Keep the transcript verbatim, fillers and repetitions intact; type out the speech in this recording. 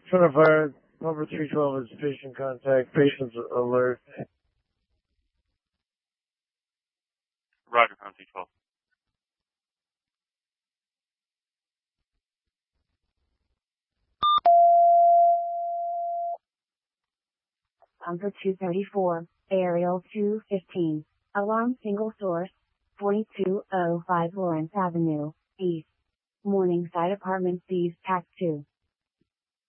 Center Fire, number three twelve is patient contact, patient's alert. Roger, on three twelve. Number two thirty-four, Aerial two fifteen, alarm single source, forty-two oh five Lawrence Avenue, East. Morningside Apartments East, Tac two.